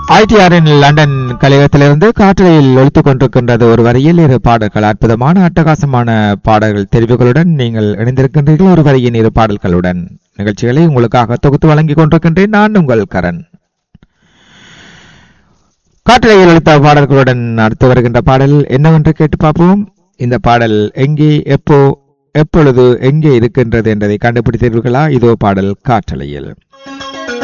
ஐடிஆரின் London கலையகத்திலிருந்து காற்றலையில் ஒலித்துக் கொண்டிருக்கின்றது ஒரு வரியில் இரு பாடல்கள். அற்புதமான அட்டகாசமான பாடல்கள் தெரிவுகளுடன் நீங்கள் இணைந்திருக்கின்றீர்கள். ஒரு வரியின் இரு பாடல்களுடன் நிகழ்ச்சிகளை உங்களுக்காக தொகுத்து வழங்கிக் கொண்டிருக்கின்றேன். நான் உங்கள் கரண். காற்றலையில் ஒலித்த பாடல்களுடன் அடுத்து வருகின்ற பாடல் என்னவென்று கேட்டு பார்ப்போம். இந்த பாடல் எங்கே, எப்போ, எப்பொழுது, எங்கே இருக்கின்றது என்பதை கண்டுபிடித்தீர்களா? இதோ பாடல் காற்றலையில்.